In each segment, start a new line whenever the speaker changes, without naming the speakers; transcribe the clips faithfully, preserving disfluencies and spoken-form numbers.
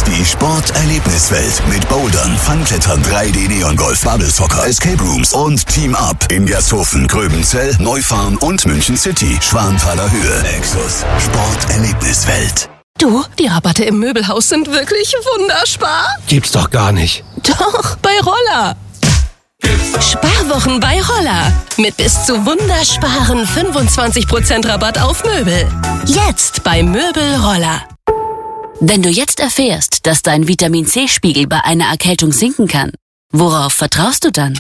ist die Sporterlebniswelt mit Bouldern, Fun-Klettern, drei D Neon-Golf, Bubble-Soccer, Escape Rooms und Team Up in Gersthofen, Gröbenzell, Neufahren und München City. Schwanthaler Höhe. Nexus. Sporterlebniswelt.
Du, die Rabatte im Möbelhaus sind wirklich wunderspar.
Gibt's doch gar nicht.
Doch, bei Roller. Sparwochen bei Roller. Mit bis zu wundersparen fünfundzwanzig Prozent Rabatt auf Möbel. Jetzt bei Möbel Roller.
Wenn du jetzt erfährst, dass dein Vitamin-C-Spiegel bei einer Erkältung sinken kann, worauf vertraust du dann?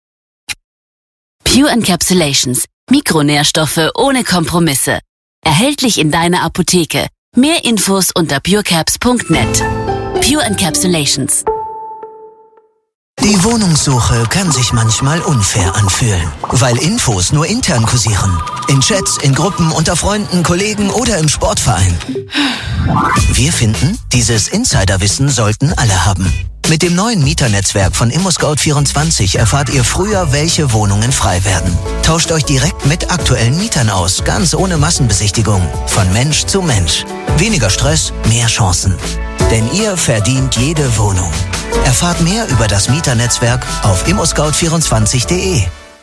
Pure Encapsulations. Mikronährstoffe ohne Kompromisse. Erhältlich in deiner Apotheke. Mehr Infos unter purecaps punkt net. Pure Encapsulations.
Die Wohnungssuche kann sich manchmal unfair anfühlen, weil Infos nur intern kursieren. In Chats, in Gruppen, unter Freunden, Kollegen oder im Sportverein. Wir finden, dieses Insiderwissen sollten alle haben. Mit dem neuen Mieternetzwerk von ImmoScout vierundzwanzig erfahrt ihr früher, welche Wohnungen frei werden. Tauscht euch direkt mit aktuellen Mietern aus, ganz ohne Massenbesichtigung. Von Mensch zu Mensch. Weniger Stress, mehr Chancen. Denn ihr verdient jede Wohnung. Erfahrt mehr über das Mieternetzwerk auf immoscout vierundzwanzig punkt de.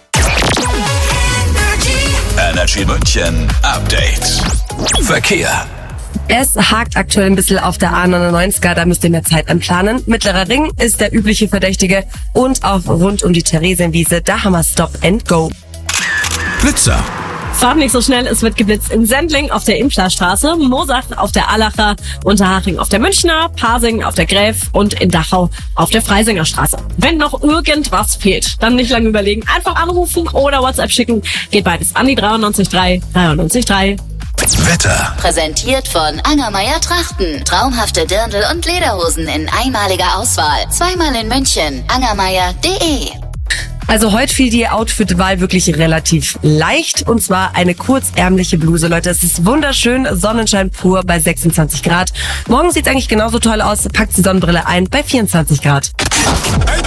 Energy München Update. Verkehr.
Es hakt aktuell ein bisschen auf der A neunundneunziger, da müsst ihr mehr Zeit einplanen. Mittlerer Ring ist der übliche Verdächtige und auch rund um die Theresienwiese, da haben wir Stop and Go.
Blitzer.
Fahrt nicht so schnell, es wird geblitzt in Sendling auf der Implerstraße, Moosach auf der Allacher, Unterhaching auf der Münchner, Pasing auf der Gräf und in Dachau auf der Freisinger Straße. Wenn noch irgendwas fehlt, dann nicht lange überlegen, einfach anrufen oder WhatsApp schicken. Geht beides an die dreiundneunzig drei dreiundneunzig drei.
Wetter.
Präsentiert von Angermeier Trachten. Traumhafte Dirndl und Lederhosen in einmaliger Auswahl. Zweimal in München. angermeier punkt de.
Also heute fiel die Outfit-Wahl wirklich relativ leicht, und zwar eine kurzärmliche Bluse. Leute, es ist wunderschön, Sonnenschein pur bei sechsundzwanzig Grad. Morgen sieht's eigentlich genauso toll aus, packt die Sonnenbrille ein bei vierundzwanzig Grad.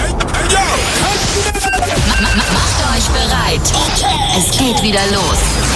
Macht euch bereit. Es geht wieder los.